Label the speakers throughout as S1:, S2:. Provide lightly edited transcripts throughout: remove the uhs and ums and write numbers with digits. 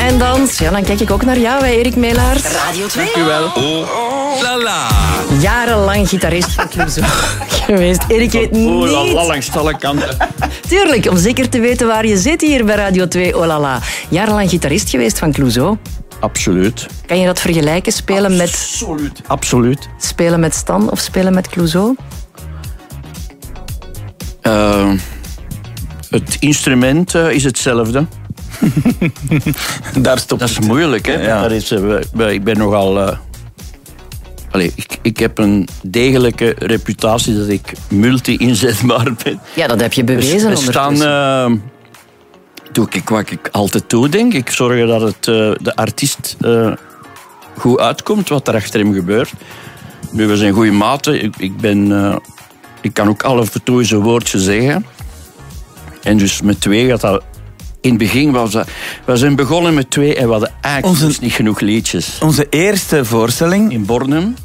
S1: en dans. Ja, dan kijk ik ook naar jou, Erik Meelaert.
S2: Radio 2.
S3: Dank u wel. Oh la la.
S1: Jarenlang gitarist van Clouseau geweest. Erik weet niet...
S3: Oh la la, langs alle kanten.
S1: Tuurlijk, om zeker te weten waar je zit hier bij Radio 2, oh la la. Jarenlang gitarist geweest van Clouseau.
S3: Absoluut.
S1: Kan je dat vergelijken? Spelen
S3: Absoluut.
S1: Spelen met Stan of spelen met Clouseau?
S3: Het instrument is hetzelfde.
S4: Daar stopt
S3: Dat is moeilijk, hè?
S4: Ja.
S3: Dat is, ik ben nogal... Ik heb een degelijke reputatie dat ik multi-inzetbaar ben.
S1: Ja, dat heb je bewezen
S3: Dus we staan... doe ik wat ik altijd doe, denk ik. Zorgen dat het de artiest goed uitkomt, wat er achter hem gebeurt. Nu, we zijn goede maten. Ik kan ook alle vertoeise woordjes zeggen. En dus met 2 gaat dat... In het begin was dat... We zijn begonnen met 2 en we hadden eigenlijk niet genoeg liedjes.
S4: Onze eerste voorstelling...
S3: In Bornem.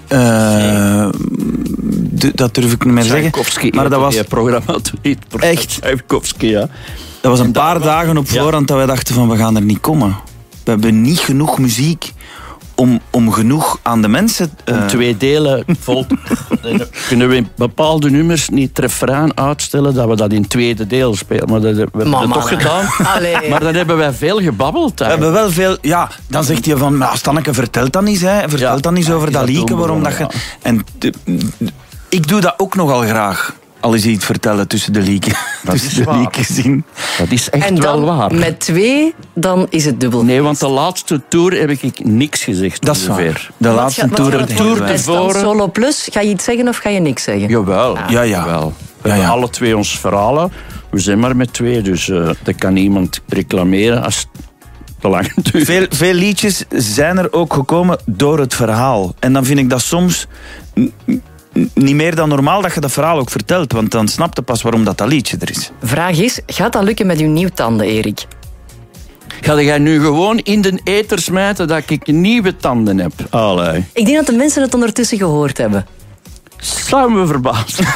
S4: Dat durf ik niet meer zeggen.
S3: Maar dat was... programma
S4: echt...
S3: Tchaikovsky, ja.
S4: Dat was een paar dagen op voorhand dat wij dachten van we gaan er niet komen. We hebben niet genoeg muziek om genoeg aan de mensen...
S3: Om 2 delen vol... kunnen we in bepaalde nummers niet het refrein uitstellen dat we dat in het tweede deel spelen. Maar dat hebben we toch gedaan.
S1: Allee.
S3: Maar dan hebben wij veel gebabbeld.
S4: We hebben wel veel... Ja, dan zegt hij van... Nou, Stanneke, vertel dan eens. Vertel dan eens over dat liedje. Waarom dat je... En ik doe dat ook nogal graag. Al is iets vertellen tussen de liedjes in.
S3: Dat is echt
S1: en dan,
S3: wel waar.
S1: Met 2, dan is het dubbel.
S3: Nee, want de laatste tour heb ik niks gezegd.
S4: Dat is
S3: ongeveer.
S4: waar. De laatste tour
S1: tevoren. Solo Plus, ga je iets zeggen of ga je niks zeggen?
S3: Jawel.
S4: Ja.
S3: We hebben alle 2 ons verhalen. We zijn maar met 2, dus dat kan niemand reclameren als het te lang duurt.
S4: Veel liedjes zijn er ook gekomen door het verhaal. En dan vind ik dat soms... niet meer dan normaal dat je dat verhaal ook vertelt, want dan snap je pas waarom dat liedje er is.
S1: Vraag is, gaat dat lukken met uw nieuwtanden, Erik?
S3: Ga jij nu gewoon in de eter smijten dat ik nieuwe tanden heb? Allee.
S1: Ik denk dat de mensen het ondertussen gehoord hebben.
S3: Zou me verbazen.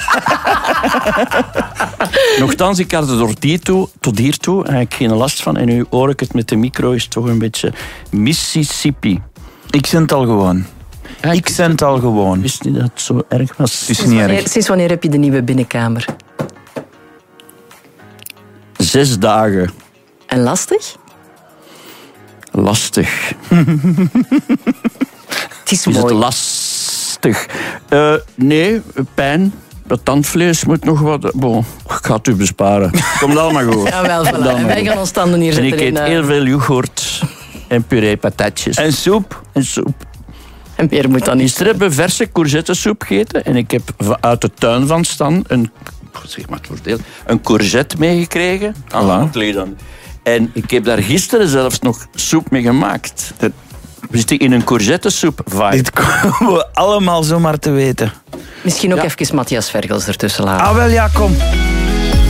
S3: Nochtans, ik had er tot hiertoe eigenlijk geen last van. En nu hoor ik het met de micro, is toch een beetje Mississippi.
S4: Ik zend al gewoon.
S3: Ja,
S4: ik zend al gewoon.
S3: Wist niet dat het zo erg was?
S4: Het is niet erg.
S1: Sinds wanneer heb je de nieuwe binnenkamer?
S3: 6 dagen.
S1: En lastig?
S3: Lastig.
S1: Het is
S3: Is
S1: mooi.
S3: het lastig? Nee, pijn. Het tandvlees moet nog wat... Bon, ik ga het u besparen. Komt allemaal goed.
S1: Jawel, voilà. En wij gaan ons tanden hier
S3: En
S1: zetten.
S3: ik eet heel veel yoghurt en puree patatjes.
S4: En soep.
S1: En meer moet dan niet.
S3: Gisteren hebben we verse courgettesoep gegeten. En ik heb uit de tuin van Stan een courgette meegekregen. En ik heb daar gisteren zelfs nog soep mee gemaakt. We zitten in een courgettesoep vibe.
S4: Dit komen we allemaal zomaar te weten.
S1: Misschien ook even Matthias Vergels ertussen laten.
S4: Ah, wel ja, kom.